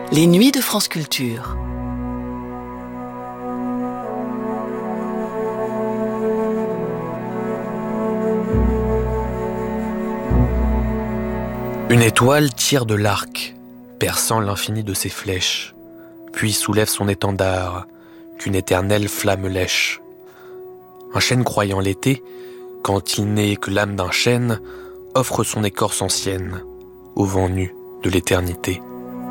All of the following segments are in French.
Les nuits de France Culture. Une étoile tire de l'arc, perçant l'infini de ses flèches, puis soulève son étendard, qu'une éternelle flamme lèche. Un chêne croyant l'été, quand il n'est que l'âme d'un chêne, offre son écorce ancienne au vent nu de l'éternité.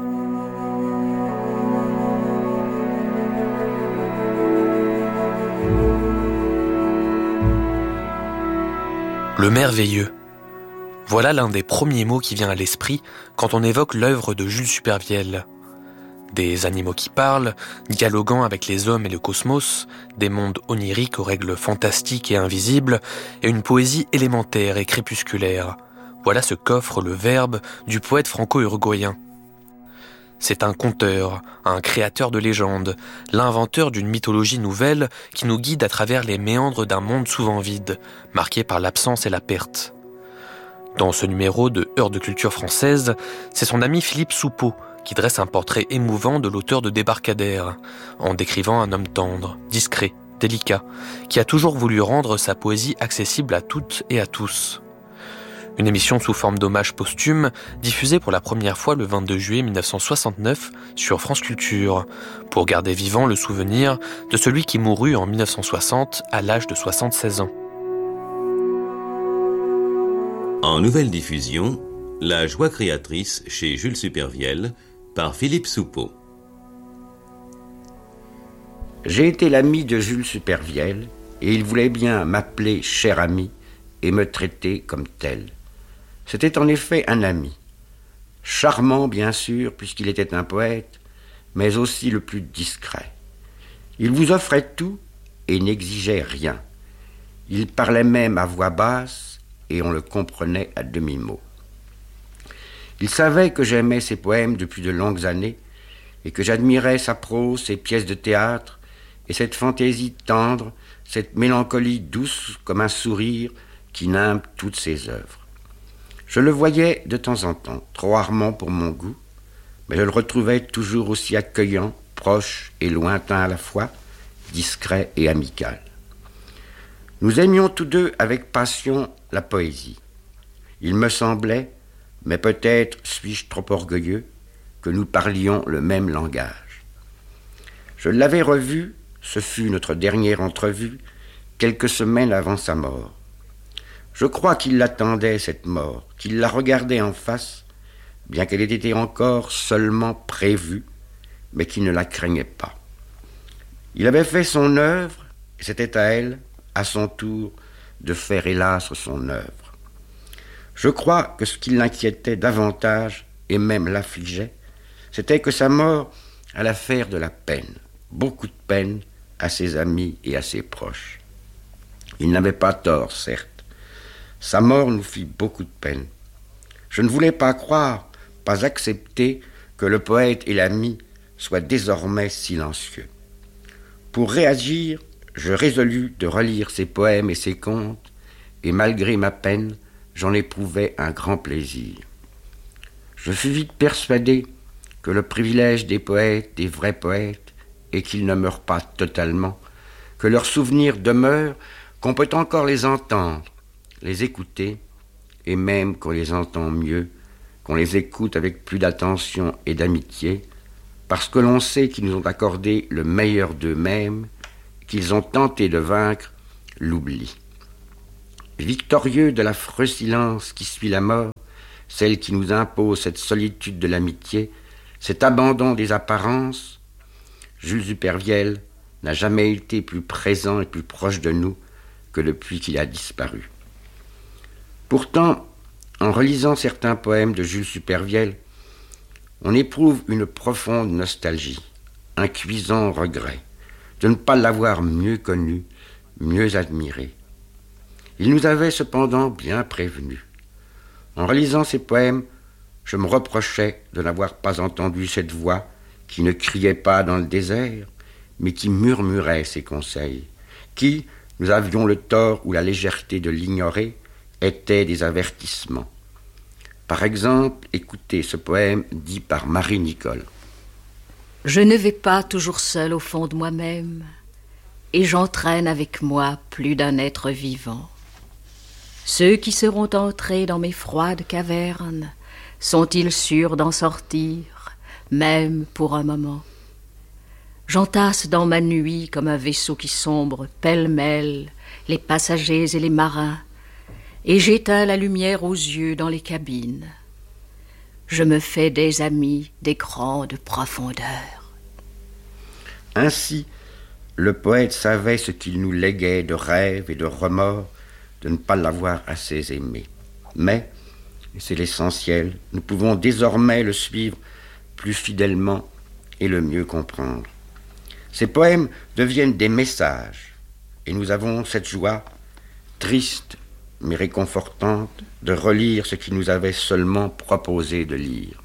Le merveilleux. Voilà l'un des premiers mots qui vient à l'esprit quand on évoque l'œuvre de Jules Supervielle. Des animaux qui parlent, dialoguant avec les hommes et le cosmos, des mondes oniriques aux règles fantastiques et invisibles, et une poésie élémentaire et crépusculaire. Voilà ce qu'offre le verbe du poète franco-uruguayen. C'est un conteur, un créateur de légendes, l'inventeur d'une mythologie nouvelle qui nous guide à travers les méandres d'un monde souvent vide, marqué par l'absence et la perte. Dans ce numéro de Heures de culture française, c'est son ami Philippe Soupeau qui dresse un portrait émouvant de l'auteur de Débarcadère, en décrivant un homme tendre, discret, délicat, qui a toujours voulu rendre sa poésie accessible à toutes et à tous. Une émission sous forme d'hommage posthume, diffusée pour la première fois le 22 juillet 1969 sur France Culture, pour garder vivant le souvenir de celui qui mourut en 1960 à l'âge de 76 ans. En nouvelle diffusion, La joie créatrice chez Jules Supervielle par Philippe Soupeau. J'ai été l'ami de Jules Supervielle et il voulait bien m'appeler cher ami et me traiter comme tel. C'était en effet un ami, charmant bien sûr puisqu'il était un poète, mais aussi le plus discret. Il vous offrait tout et n'exigeait rien. Il parlait même à voix basse et on le comprenait à demi-mot. Il savait que j'aimais ses poèmes depuis de longues années et que j'admirais sa prose, ses pièces de théâtre et cette fantaisie tendre, cette mélancolie douce comme un sourire qui nimbe toutes ses œuvres. Je le voyais de temps en temps, trop rarement pour mon goût, mais je le retrouvais toujours aussi accueillant, proche et lointain à la fois, discret et amical. Nous aimions tous deux avec passion la poésie. Il me semblait, mais peut-être suis-je trop orgueilleux, que nous parlions le même langage. Je l'avais revu, ce fut notre dernière entrevue, quelques semaines avant sa mort. Je crois qu'il l'attendait, cette mort, qu'il la regardait en face, bien qu'elle ait été encore seulement prévue, mais qu'il ne la craignait pas. Il avait fait son œuvre, et c'était à elle, à son tour, de faire hélas son œuvre. Je crois que ce qui l'inquiétait davantage, et même l'affligeait, c'était que sa mort allait faire de la peine, beaucoup de peine, à ses amis et à ses proches. Il n'avait pas tort, certes. Sa mort nous fit beaucoup de peine. Je ne voulais pas croire, pas accepter que le poète et l'ami soient désormais silencieux. Pour réagir, je résolus de relire ses poèmes et ses contes, et malgré ma peine, j'en éprouvais un grand plaisir. Je fus vite persuadé que le privilège des poètes, des vrais poètes, est qu'ils ne meurent pas totalement, que leurs souvenirs demeurent, qu'on peut encore les entendre, les écouter, et même qu'on les entend mieux, qu'on les écoute avec plus d'attention et d'amitié, parce que l'on sait qu'ils nous ont accordé le meilleur d'eux-mêmes, qu'ils ont tenté de vaincre l'oubli. Victorieux de l'affreux silence qui suit la mort, celle qui nous impose cette solitude de l'amitié, cet abandon des apparences, Jules Supervielle n'a jamais été plus présent et plus proche de nous que depuis qu'il a disparu. Pourtant, en relisant certains poèmes de Jules Supervielle, on éprouve une profonde nostalgie, un cuisant regret de ne pas l'avoir mieux connu, mieux admiré. Il nous avait cependant bien prévenus. En relisant ces poèmes, je me reprochais de n'avoir pas entendu cette voix qui ne criait pas dans le désert, mais qui murmurait ses conseils, qui, nous avions le tort ou la légèreté de l'ignorer, étaient des avertissements. Par exemple, écoutez ce poème dit par Marie Nicole. Je ne vais pas toujours seul au fond de moi-même, et j'entraîne avec moi plus d'un être vivant. Ceux qui seront entrés dans mes froides cavernes, sont-ils sûrs d'en sortir, même pour un moment? J'entasse dans ma nuit comme un vaisseau qui sombre pêle-mêle les passagers et les marins, et j'éteins la lumière aux yeux dans les cabines. Je me fais des amis des grandes profondeurs. Ainsi, le poète savait ce qu'il nous léguait de rêves et de remords de ne pas l'avoir assez aimé. Mais, et c'est l'essentiel, nous pouvons désormais le suivre plus fidèlement et le mieux comprendre. Ces poèmes deviennent des messages, et nous avons cette joie, triste mais réconfortante, de relire ce qu'il nous avait seulement proposé de lire.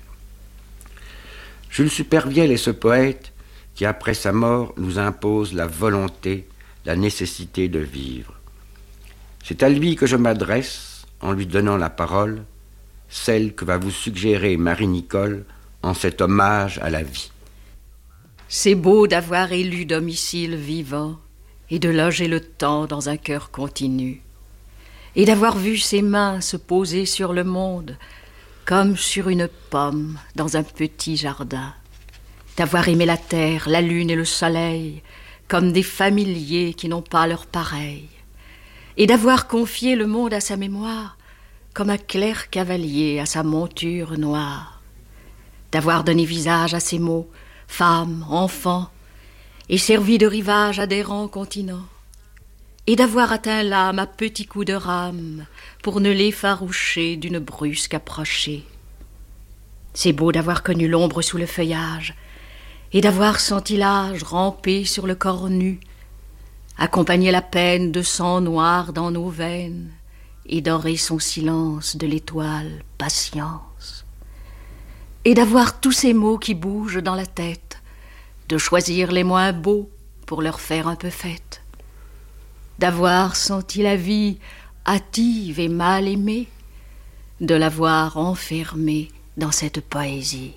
Jules Supervielle est ce poète qui, après sa mort, nous impose la volonté, la nécessité de vivre. C'est à lui que je m'adresse en lui donnant la parole, celle que va vous suggérer Marie-Nicole en cet hommage à la vie. C'est beau d'avoir élu domicile vivant et de loger le temps dans un cœur continu, et d'avoir vu ses mains se poser sur le monde comme sur une pomme dans un petit jardin, d'avoir aimé la terre, la lune et le soleil comme des familiers qui n'ont pas leur pareil, et d'avoir confié le monde à sa mémoire comme un clair cavalier à sa monture noire, d'avoir donné visage à ses mots, femmes, enfants, et servi de rivage à d'errants continents, et d'avoir atteint l'âme à petits coups de rame pour ne l'effaroucher d'une brusque approchée. C'est beau d'avoir connu l'ombre sous le feuillage et d'avoir senti l'âge ramper sur le corps nu, accompagner la peine de sang noir dans nos veines et dorer son silence de l'étoile patience, et d'avoir tous ces mots qui bougent dans la tête, de choisir les moins beaux pour leur faire un peu fête, d'avoir senti la vie hâtive et mal aimée, de l'avoir enfermée dans cette poésie.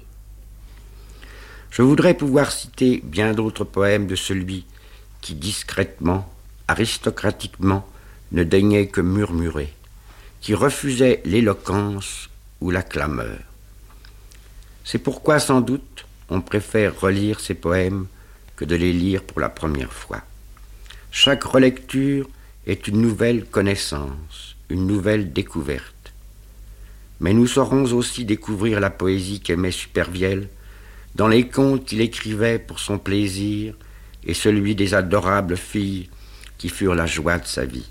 Je voudrais pouvoir citer bien d'autres poèmes de celui qui discrètement, aristocratiquement, ne daignait que murmurer, qui refusait l'éloquence ou la clameur. C'est pourquoi, sans doute, on préfère relire ces poèmes que de les lire pour la première fois. Chaque relecture est une nouvelle connaissance, une nouvelle découverte. Mais nous saurons aussi découvrir la poésie qu'aimait Supervielle dans les contes qu'il écrivait pour son plaisir et celui des adorables filles qui furent la joie de sa vie.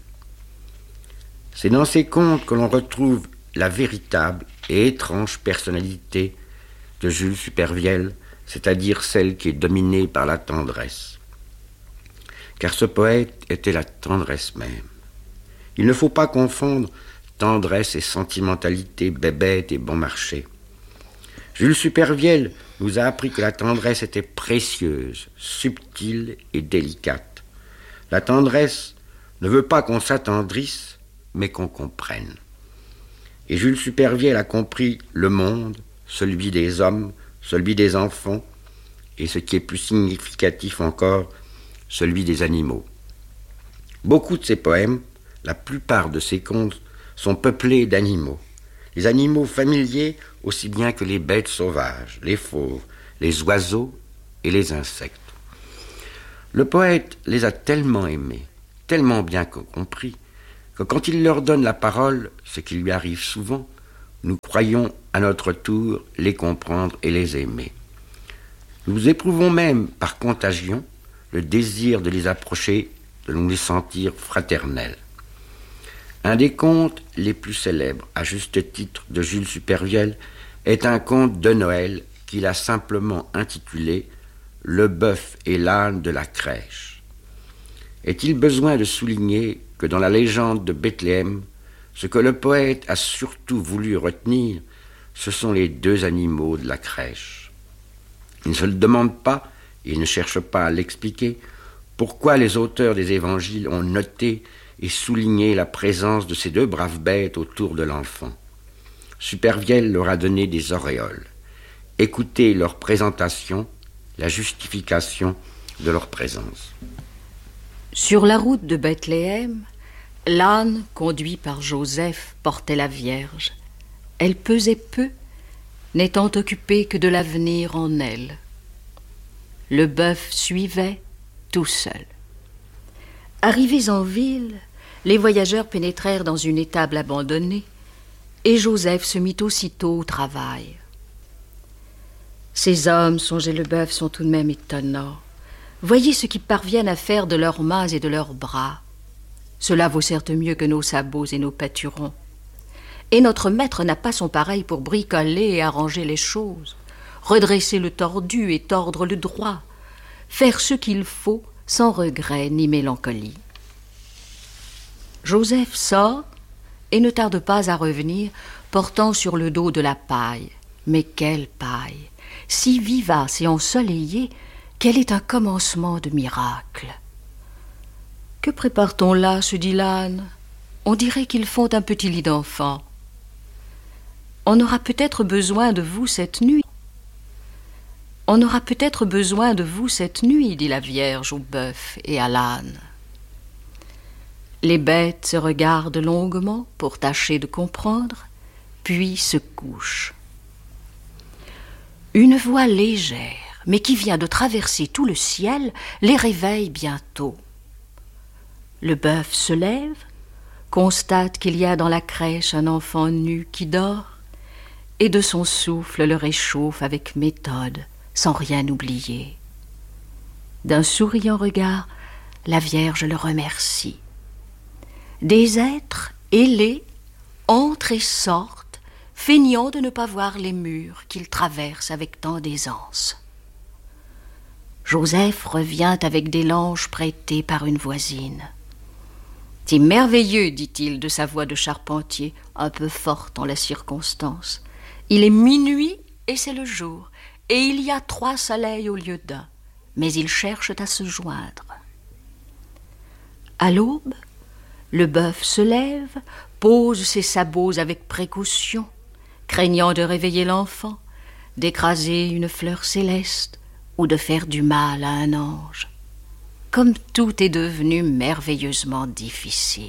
C'est dans ces contes que l'on retrouve la véritable et étrange personnalité de Jules Supervielle, c'est-à-dire celle qui est dominée par la tendresse. Car ce poète était la tendresse même. Il ne faut pas confondre tendresse et sentimentalité bébête et bon marché. Jules Supervielle nous a appris que la tendresse était précieuse, subtile et délicate. La tendresse ne veut pas qu'on s'attendrisse, mais qu'on comprenne. Et Jules Supervielle a compris le monde, celui des hommes, celui des enfants, et ce qui est plus significatif encore, celui des animaux. Beaucoup de ses poèmes, la plupart de ses contes, sont peuplés d'animaux. Les animaux familiers aussi bien que les bêtes sauvages, les fauves, les oiseaux et les insectes. Le poète les a tellement aimés, tellement bien compris, que quand il leur donne la parole, ce qui lui arrive souvent, nous croyons à notre tour les comprendre et les aimer. Nous éprouvons même, par contagion, le désir de les approcher, de nous les sentir fraternels. Un des contes les plus célèbres, à juste titre, de Jules Supervielle, est un conte de Noël qu'il a simplement intitulé « Le bœuf et l'âne de la crèche ». Est-il besoin de souligner que dans la légende de Bethléem, ce que le poète a surtout voulu retenir, ce sont les deux animaux de la crèche. Il ne se le demande pas, et il ne cherche pas à l'expliquer, pourquoi les auteurs des évangiles ont noté et souligné la présence de ces deux braves bêtes autour de l'enfant. Supervielle leur a donné des auréoles. Écoutez leur présentation la justification de leur présence. Sur la route de Bethléem, l'âne, conduit par Joseph, portait la Vierge. Elle pesait peu, n'étant occupée que de l'avenir en elle. Le bœuf suivait tout seul. Arrivés en ville, les voyageurs pénétrèrent dans une étable abandonnée et Joseph se mit aussitôt au travail. Ces hommes, songeait le bœuf, sont tout de même étonnants. Voyez ce qu'ils parviennent à faire de leurs mains et de leurs bras. Cela vaut certes mieux que nos sabots et nos pâturons. Et notre maître n'a pas son pareil pour bricoler et arranger les choses, redresser le tordu et tordre le droit, faire ce qu'il faut sans regret ni mélancolie. Joseph sort et ne tarde pas à revenir, portant sur le dos de la paille. Mais quelle paille! Si vivace et ensoleillée qu'elle est un commencement de miracle. « Que prépare-t-on là ?» se dit l'âne. « On dirait qu'ils font un petit lit d'enfant. »« On aura peut-être besoin de vous cette nuit. »« On aura peut-être besoin de vous cette nuit, dit la Vierge au bœuf et à l'âne. Les bêtes se regardent longuement pour tâcher de comprendre, puis se couchent. Une voix légère, mais qui vient de traverser tout le ciel, les réveille bientôt. Le bœuf se lève, constate qu'il y a dans la crèche un enfant nu qui dort, et de son souffle le réchauffe avec méthode, sans rien oublier. D'un souriant regard, la Vierge le remercie. Des êtres ailés entrent et sortent, feignant de ne pas voir les murs qu'ils traversent avec tant d'aisance. Joseph revient avec des langes prêtés par une voisine. « C'est merveilleux, dit-il de sa voix de charpentier, un peu forte en la circonstance. Il est minuit et c'est le jour, et il y a 3 soleils au lieu d'1, mais ils cherchent à se joindre. » À l'aube, le bœuf se lève, pose ses sabots avec précaution, craignant de réveiller l'enfant, d'écraser une fleur céleste ou de faire du mal à un ange. Comme tout est devenu merveilleusement difficile.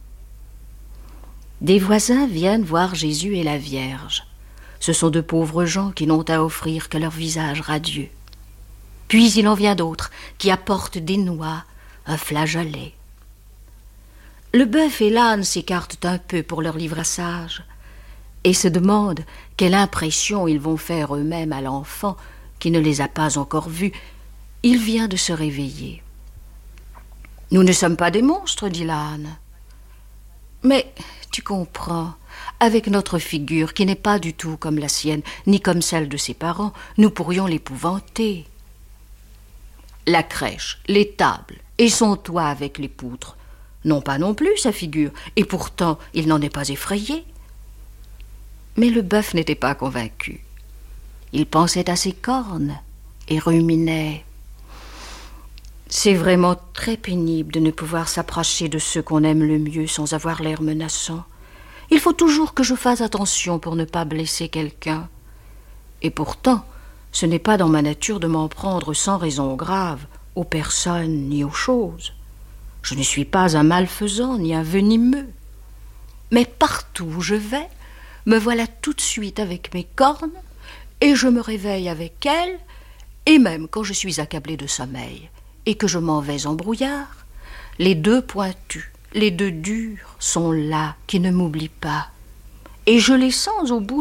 Des voisins viennent voir Jésus et la Vierge. Ce sont de pauvres gens qui n'ont à offrir que leur visage radieux. Puis il en vient d'autres qui apportent des noix, un flageolet. Le bœuf et l'âne s'écartent un peu pour leur livrassage et se demandent quelle impression ils vont faire eux-mêmes à l'enfant qui ne les a pas encore vus. Il vient de se réveiller. « Nous ne sommes pas des monstres, dit l'âne. Mais, tu comprends, avec notre figure qui n'est pas du tout comme la sienne, ni comme celle de ses parents, nous pourrions l'épouvanter. La crèche, les tables et son toit avec les poutres n'ont pas non plus sa figure, et pourtant il n'en est pas effrayé. » Mais le bœuf n'était pas convaincu. Il pensait à ses cornes et ruminait. « C'est vraiment très pénible de ne pouvoir s'approcher de ceux qu'on aime le mieux sans avoir l'air menaçant. Il faut toujours que je fasse attention pour ne pas blesser quelqu'un. Et pourtant, ce n'est pas dans ma nature de m'en prendre sans raison grave aux personnes ni aux choses. Je ne suis pas un malfaisant ni un venimeux. Mais partout où je vais, me voilà tout de suite avec mes cornes, et je me réveille avec elles, et même quand je suis accablé de sommeil, et que je m'en vais en brouillard, les 2 pointus, les 2 durs sont là, qui ne m'oublient pas, et je les sens au bout